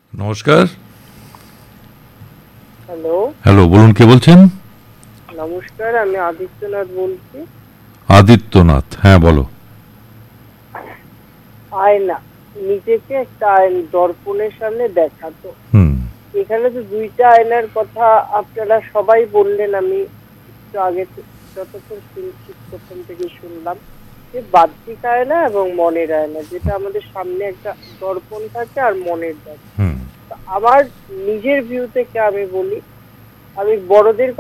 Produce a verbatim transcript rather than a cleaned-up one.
নমস্কার। Hello. Hello, বলুন কে বলছেন? নমস্কার, আমি আদিত্যনাথ বলছি। আদিত্যনাথ, হ্যাঁ বলো। আয়না, নিজেকে একটা আয়ন দর্পণের সামনে দেখাতো। হুম এখানে তো দুইটা আয়নার কথা আপনারা সবাই বললেন, আমি একটু আগে তো- যতক্ষণ শুনছি প্রথম থেকে শুনলাম যে বাহ্যিক আয়না এবং মনের আয়না, যেটা আমাদের সামনে একটা দর্পণ থাকে আর মনের দর্পণ। হুম তো আমার নিজের ভিউ থেকে আমি বলি, আমি বড়দের